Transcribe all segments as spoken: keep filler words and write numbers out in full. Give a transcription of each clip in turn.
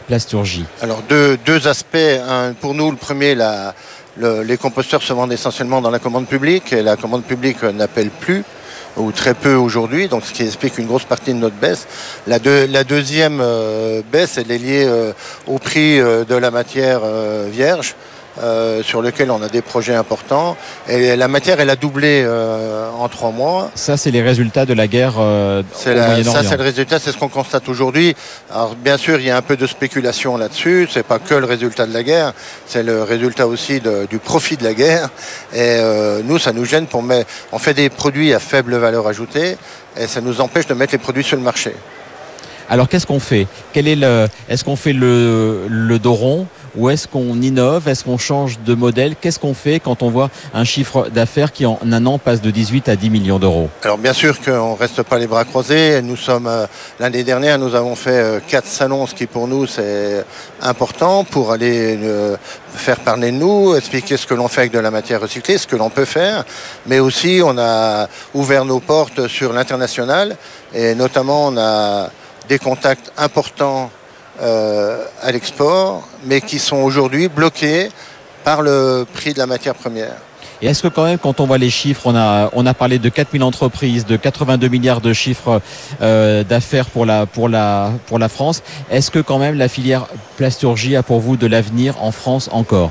Plasturgie? Alors deux, deux aspects. Un, pour nous, le premier, la, le, les composteurs se vendent essentiellement dans la commande publique et la commande publique n'appelle plus ou très peu aujourd'hui, donc ce qui explique une grosse partie de notre baisse. La, deux, la deuxième euh, baisse, elle est liée euh, au prix euh, de la matière euh, vierge. Euh, sur lequel on a des projets importants. Et la matière, elle a doublé euh, en trois mois. Ça, c'est les résultats de la guerre euh, c'est au la, Moyen-Orient. Ça, c'est le résultat, c'est ce qu'on constate aujourd'hui. Alors, bien sûr, il y a un peu de spéculation là-dessus. C'est pas que le résultat de la guerre, c'est le résultat aussi de, du profit de la guerre. Et euh, nous, ça nous gêne pour mettre... On fait des produits à faible valeur ajoutée et ça nous empêche de mettre les produits sur le marché. Alors, qu'est-ce qu'on fait? Quel est le... Est-ce qu'on fait le, le dos rond? Ou est-ce qu'on innove? Est-ce qu'on change de modèle? Qu'est-ce qu'on fait quand on voit un chiffre d'affaires qui en un an passe de dix-huit à dix millions d'euros? Alors bien sûr qu'on ne reste pas les bras croisés. Nous sommes euh, l'année dernière, nous avons fait euh, quatre salons, ce qui pour nous c'est important pour aller euh, faire parler de nous, expliquer ce que l'on fait avec de la matière recyclée, ce que l'on peut faire. Mais aussi on a ouvert nos portes sur l'international et notamment on a des contacts importants Euh, à l'export, mais qui sont aujourd'hui bloqués par le prix de la matière première. Et est-ce que quand même, quand on voit les chiffres, on a, on a parlé de quatre mille entreprises, de quatre-vingt-deux milliards de chiffres euh, d'affaires pour la, pour, la, pour la France, est-ce que quand même la filière plasturgie a pour vous de l'avenir en France encore?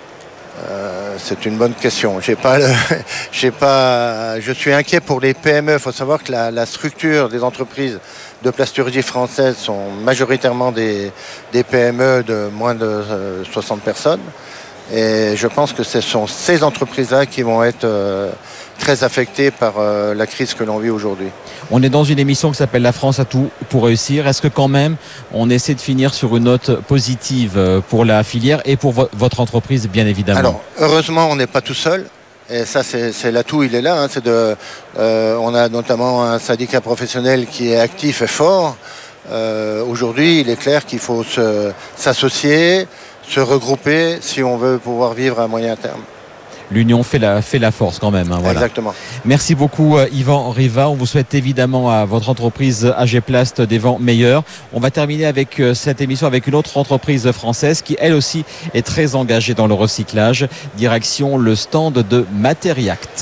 Euh, c'est une bonne question. J'ai pas, le, j'ai pas, je suis inquiet pour les P M E. Il faut savoir que la, la structure des entreprises de plasturgie françaises sont majoritairement des, des P M E de moins de euh, soixante personnes. Et je pense que ce sont ces entreprises-là qui vont être euh, très affectées par euh, la crise que l'on vit aujourd'hui. On est dans une émission qui s'appelle La France a tout pour réussir. Est-ce que quand même on essaie de finir sur une note positive pour la filière et pour vo- votre entreprise, bien évidemment? Alors, heureusement, on n'est pas tout seul. Et ça, c'est, c'est l'atout, il est là. Hein, c'est de, euh, on a notamment un syndicat professionnel qui est actif et fort. Euh, aujourd'hui, il est clair qu'il faut se, s'associer, se regrouper si on veut pouvoir vivre à moyen terme. L'union fait la, fait la force quand même. Hein, voilà. Exactement. Merci beaucoup euh, Yvan Riva. On vous souhaite évidemment à votre entreprise A G Plast des vents meilleurs. On va terminer avec euh, cette émission avec une autre entreprise française qui elle aussi est très engagée dans le recyclage. Direction le stand de Materiact.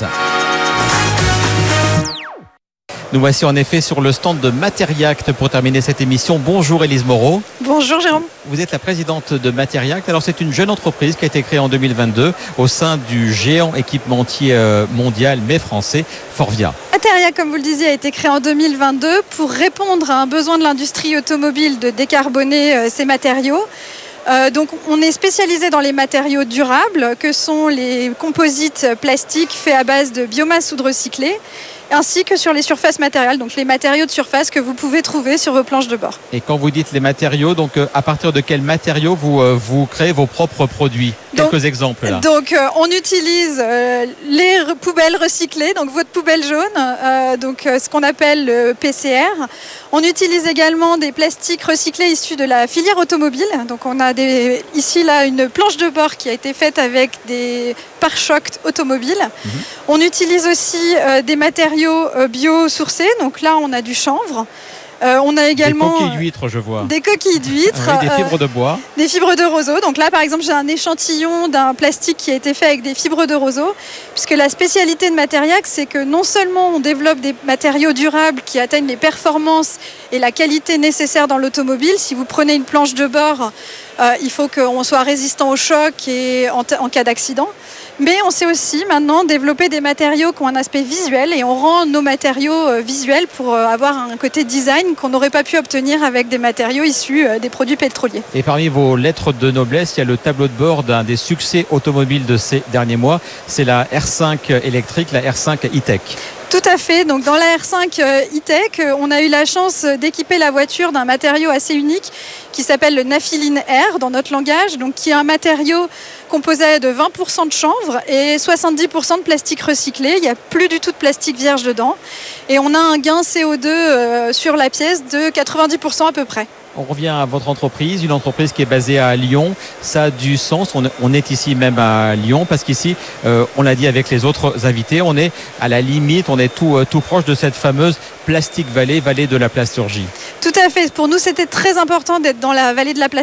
Nous voici en effet sur le stand de Materiact pour terminer cette émission. Bonjour Élise Moreau. Bonjour Jérôme. Vous êtes la présidente de Materiact. Alors c'est une jeune entreprise qui a été créée en deux mille vingt-deux au sein du géant équipementier mondial mais français Forvia. Materiact, comme vous le disiez, a été créé en deux mille vingt-deux pour répondre à un besoin de l'industrie automobile de décarboner euh, ses matériaux. Euh, donc on est spécialisé dans les matériaux durables que sont les composites plastiques faits à base de biomasse ou de recyclé, ainsi que sur les surfaces matérielles, donc les matériaux de surface que vous pouvez trouver sur vos planches de bord. Et quand vous dites les matériaux, donc euh, à partir de quels matériaux vous, euh, vous créez vos propres produits? Quelques donc, exemples là. Donc euh, on utilise euh, les re- poubelles recyclées, donc votre poubelle jaune, euh, donc euh, ce qu'on appelle le P C R. On utilise également des plastiques recyclés issus de la filière automobile. Donc on a des, ici là une planche de bord qui a été faite avec des pare-chocs automobiles. Mm-hmm. On utilise aussi euh, des matériaux euh, biosourcés. Donc là on a du chanvre. Euh, on a également des coquilles d'huîtres, je vois. Des coquilles d'huîtres. Oui, des fibres de bois. Euh, des fibres de roseau. Donc là, par exemple, j'ai un échantillon d'un plastique qui a été fait avec des fibres de roseau. Puisque la spécialité de Materiact, c'est que non seulement on développe des matériaux durables qui atteignent les performances et la qualité nécessaire dans l'automobile. Si vous prenez une planche de bord, euh, il faut qu'on soit résistant au choc et en, t- en cas d'accident. Mais on sait aussi maintenant développer des matériaux qui ont un aspect visuel et on rend nos matériaux euh, visuels pour euh, avoir un côté design qu'on n'aurait pas pu obtenir avec des matériaux issus euh, des produits pétroliers. Et parmi vos lettres de noblesse, il y a le tableau de bord d'un des succès automobiles de ces derniers mois. C'est la R cinq électrique, la R cinq e-tech. Tout à fait. Donc dans la R cinq e-tech, on a eu la chance d'équiper la voiture d'un matériau assez unique qui s'appelle le naphthyline R dans notre langage, donc qui est un matériau composé de vingt pour cent de chanvre et soixante-dix pour cent de plastique recyclé. Il n'y a plus du tout de plastique vierge dedans. Et on a un gain C O deux euh, sur la pièce de quatre-vingt-dix pour cent à peu près. On revient à votre entreprise, une entreprise qui est basée à Lyon. Ça a du sens. On, on est ici même à Lyon parce qu'ici, euh, on l'a dit avec les autres invités, on est à la limite, on est tout, euh, tout proche de cette fameuse Plastic Valley, vallée de la plasturgie. Tout à fait. Pour nous, c'était très important d'être dans la vallée de la plasturgie.